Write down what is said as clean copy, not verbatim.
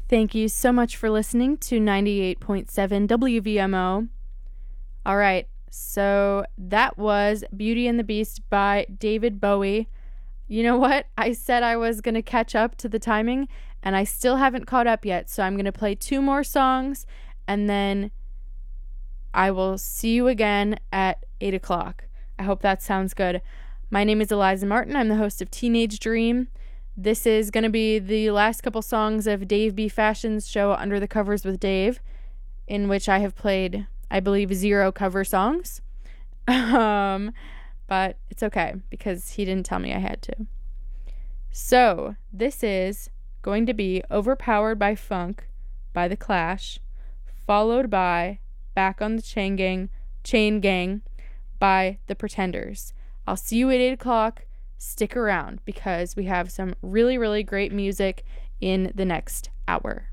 Thank you so much for listening to 98.7 WVMO. All right, so that was Beauty and the Beast by David Bowie. You know what? I said I was going to catch up to the timing, and I still haven't caught up yet, so I'm going to play 2 more songs, and then I will see you again at 8 o'clock. I hope that sounds good. My name is Eliza Martin. I'm the host of Teenage Dream. This is going to be the last couple songs of Dave B. Fashion's show Under the Covers with Dave, in which I have played, I believe, 0 cover songs. But it's okay because he didn't tell me I had to. So this is going to be Overpowered by Funk by The Clash, followed by Back on the Chain Gang by The Pretenders. I'll see you at 8 o'clock. Stick around because we have some really, really great music in the next hour.